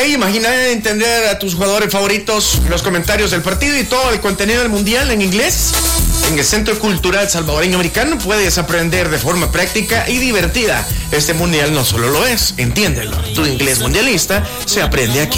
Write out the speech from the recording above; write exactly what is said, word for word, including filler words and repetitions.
imagina entender a tus jugadores favoritos, los comentarios del partido y todo el contenido del mundial en inglés. En el Centro Cultural Salvadoreño Americano puedes aprender de forma práctica y divertida. Este mundial no solo lo es, entiéndelo. Tu inglés mundialista se aprende aquí.